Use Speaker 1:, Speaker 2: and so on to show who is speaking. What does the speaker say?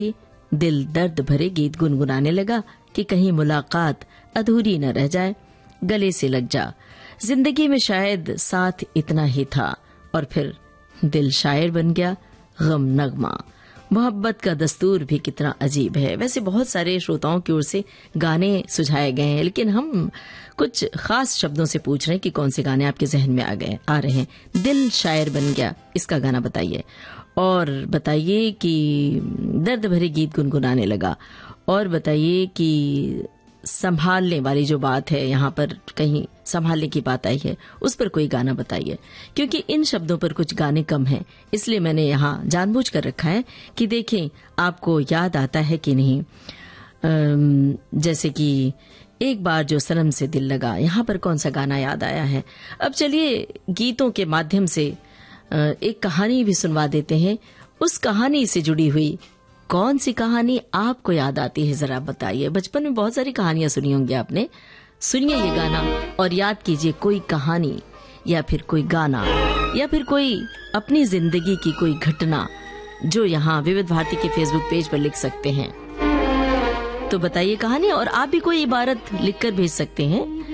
Speaker 1: दिल दर्द भरे गीत गुनगुनाने लगा कि कहीं मुलाकात अधूरी न रह जाए। गले से लग जा, जिंदगी में शायद साथ इतना ही था, और फिर दिल शायर बन गया, गम नगमा। मोहब्बत का दस्तूर भी कितना अजीब है। वैसे बहुत सारे श्रोताओं की ओर से गाने सुझाए गए हैं, लेकिन हम कुछ खास शब्दों से पूछ रहे हैं कि कौन से गाने आपके जहन में आ रहे हैं। दिल शायर बन गया, इसका गाना बताइए, और बताइए कि दर्द भरे गीत गुनगुनाने लगा, और बताइए कि संभालने वाली जो बात है, यहाँ पर कहीं संभालने की बात आई है, उस पर कोई गाना बताइए, क्योंकि इन शब्दों पर कुछ गाने कम हैं, इसलिए मैंने यहाँ जानबूझ कर रखा है कि देखें आपको याद आता है कि नहीं। जैसे कि एक बार जो सनम से दिल लगा, यहाँ पर कौन सा गाना याद आया है। अब चलिए गीतों के माध्यम से एक कहानी भी सुनवा देते हैं। उस कहानी से जुड़ी हुई कौन सी कहानी आपको याद आती है, जरा बताइए। बचपन में बहुत सारी कहानियां सुनी होंगी आपने। सुनिए ये गाना और याद कीजिए कोई कहानी या फिर कोई गाना या फिर कोई अपनी जिंदगी की कोई घटना जो यहाँ विविध भारती के फेसबुक पेज पर लिख सकते हैं। तो बताइए कहानी, और आप भी कोई इबारत लिखकर भेज सकते हैं